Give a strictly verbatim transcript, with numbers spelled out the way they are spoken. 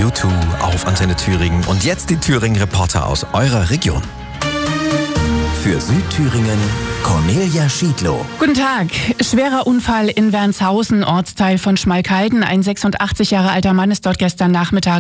U zwei auf Antenne Thüringen. Und jetzt die Thüringen-Reporter aus eurer Region. Für Südthüringen Cornelia Schiedlow. Guten Tag. Schwerer Unfall in Wernshausen, Ortsteil von Schmalkalden. Ein sechsundachtzig Jahre alter Mann ist dort gestern Nachmittag